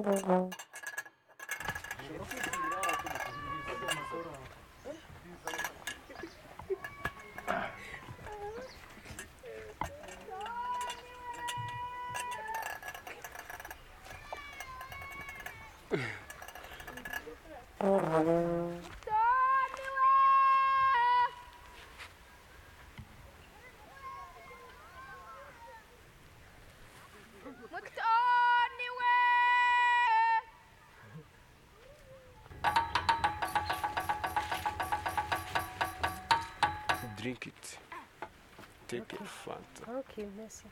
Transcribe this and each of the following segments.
Drink it. Take it, Fanta. Okay, merci.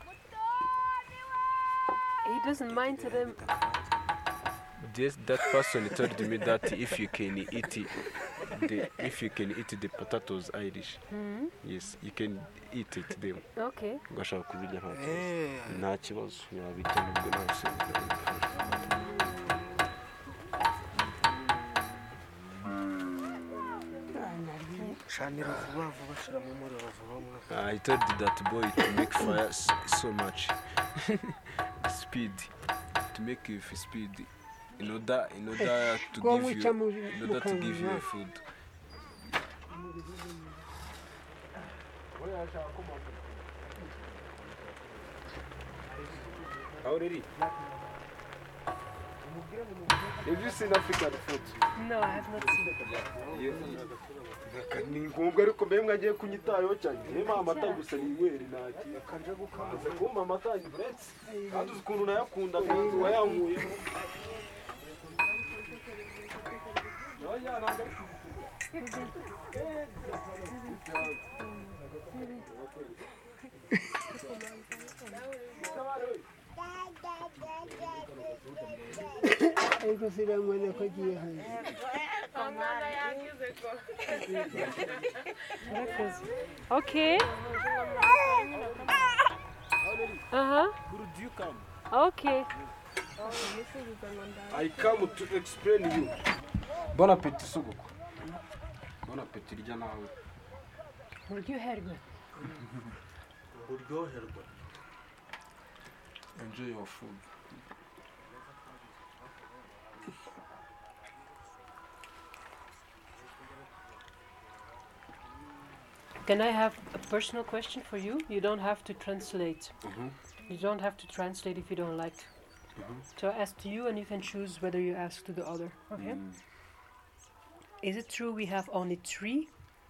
He doesn't mind to them. That person told me that if you can eat the potatoes Irish, yes, you can eat it them. Okay. Ngashaka kubirya nta kibazo yabirya nubwo nta I told that boy to make fire so much speed, to make you speed in order to give you food. Already? Have you seen African food? No, I have not seen it. Ni ngombwa ariko mbe mwagiye kunyitayo cyane niba amata gusa niweri nagiye kanje gukaza kumba amata ibretse kandi ukuntu nayakunda kandi wayanguye Ego sira mwana ko giye hanze. Okay. Who do you come? Okay. I come to explain you. Bon appétit sogoko. Bon appétit rya nawe. Uryoherwa. Uryoherwa. Enjoy your food. Can I have a personal question for you? You don't have to translate. You don't have to translate if you don't like. So I ask to you and you can choose whether you ask to the other. Okay? Is it true we have only 3?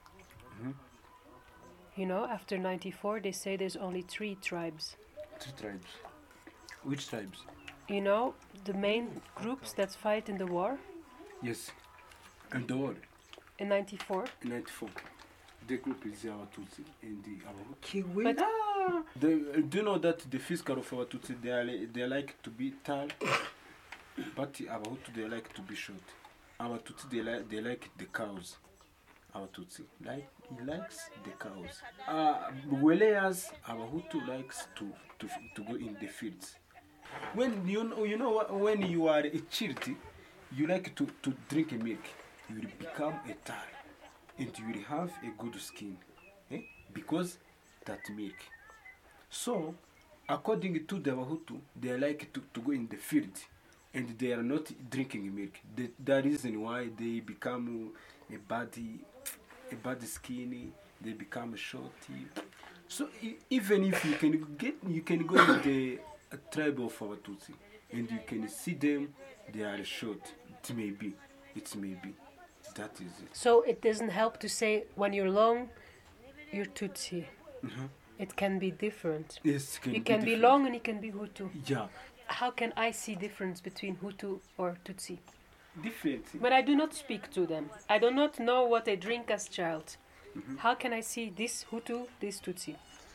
You know, after 94 they say there's only 3 tribes. 3 tribes. Which tribes? You know, the main groups that fight in the war? Yes. And the war? In 94? In 94. The group is our Tutsi and the Abahutu. But Do you know that the fiscal of our Tutsi, they like to be tall, but the Abahutu, they like to be short. Our Tutsi, they like the cows. Our Tutsi, he likes the cows. Whereas Abahutu likes to go in the fields. When when you are a child, you like to drink a milk, you will become a tar. And you will have a good skin, because that milk. So, according to the Wahutu, they like to go in the field, and they are not drinking milk. The reason why they become a bad skin, they become shorty. So, even if you can go in the tribe of our Tutsi, and you can see them, they are short. It may be. That is it. so it doesn't help to say when you're long, you're Tutsi. It can be different. Yes, You can be long and you can be Hutu. Yeah, How can I see difference between Hutu or Tutsi? different. But I do not speak to them. I do not know what they drink as child. How can I see this Hutu, this Tutsi?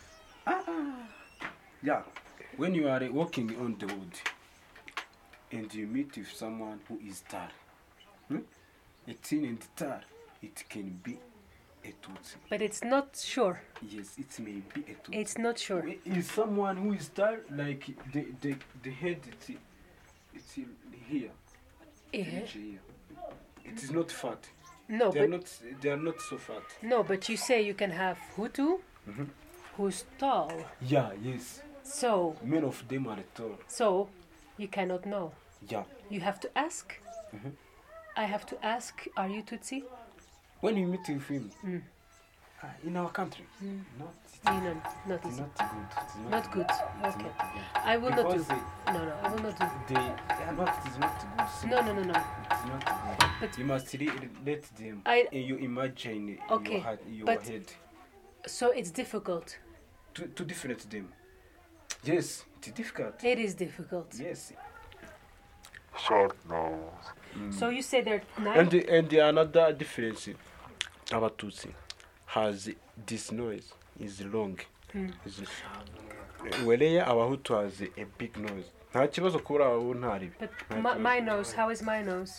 Yeah, when you are walking on the road and you meet with someone who is tar, a thin and tar, it can be a Tutsi. But it's not sure. Yes, it may be a Tutsi. It's not sure. Is someone who is tar, like the head, it's here. Eh? Here. It is not fat. No, They are but not so fat. no, but you say you can have Hutu, who's tall. Yeah, yes. So Many of them are tall. so you cannot know. Yeah. You have to ask. I have to ask, are you Tutsi? When you meet with him, in our country, not No, not it's easy. not good. It's Not good. It's Okay. not good. I will not do. Because No, I will not do. they are not. It's not good. So No. It's not good. But- You must let them. You imagine in Okay, your but- head So it's difficult. to different them. Yes, it's difficult. It is difficult. Yes. Short nose. So you say there are 9? And the another difference, Abatutsi has this noise is long. Whereas Abahutu has a big noise. Nta kibazo kubura abo ntari. But my nose, how is my nose?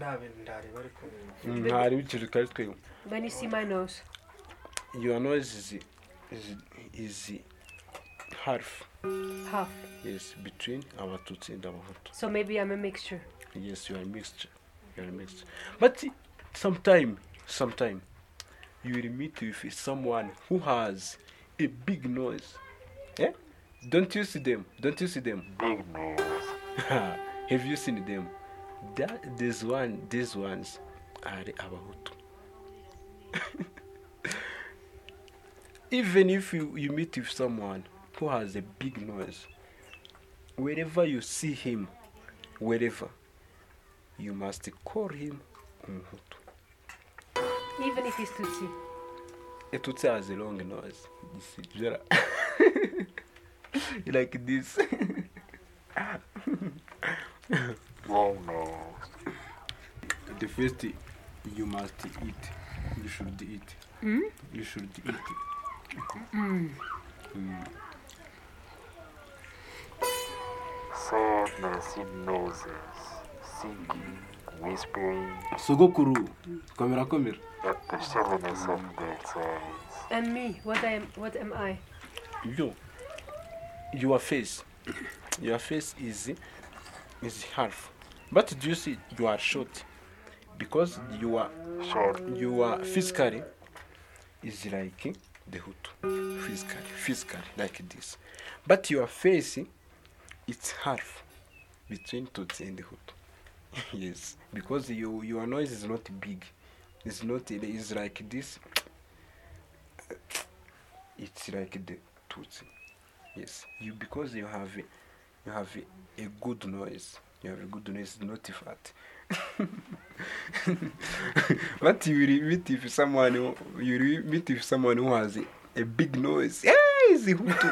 Ntari bikiri kari twe. When you see my nose, Your noise is half. half. Yes, between Abatutsi and Abahutu. So maybe I'm a mixture. Yes, you are mixed. You are mixed. But sometime you will meet with someone who has a big noise. Eh? Don't you see them? Don't you see them? Big nose. Have you seen them? These ones are the Abahutu. Even if you meet with someone who has a big noise, wherever you see him, wherever, you must call him Umuhutu. Even if he's Tutsi. A Tutsi has a long nose. This is very like this. Long nose. The first thing you must eat. You should eat. You should eat. Sadness in noses. Singing, whispering Sogokuru, komera. at the shallowness of their eyes. And me, what am I? Your face is half. But do you see you are short? Because you are physically is like the Hutu. Physically like this. But your face it's half between Tutsi and the Hutu. Yes, because your noise is not big. It's like this. It's like the Tutsi. Yes, because you have a good noise. You have a good noise, not fat. But you will meet with someone who has a big noise. Hey, it's a Hutu.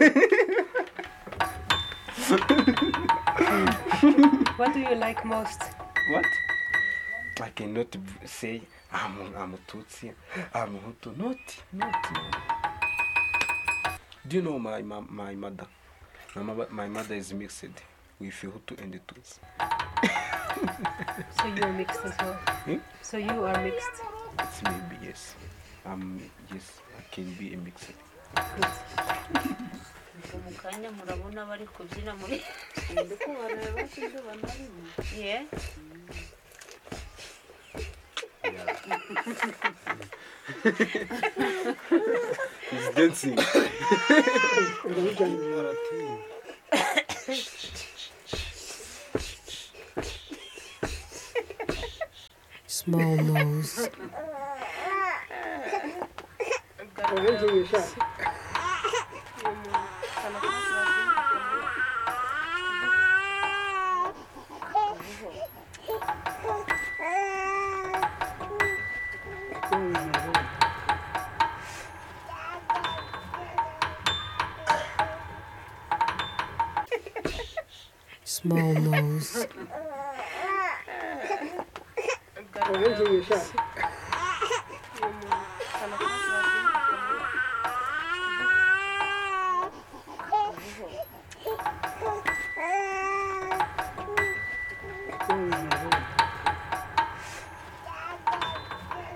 What do you like most? What? I cannot say I'm a Tutsi, I'm a Hutu. Not. Do you know my mother? My mother is mixed with Hutu and the Tutsi. So you are mixed as well. So you are mixed. It's maybe yes. Yes, I can be a mixed. mu kanya murabona bari kubyina muri ndi kubareba sinzi banarimo yeah He's dancing. Small nose. Small nose.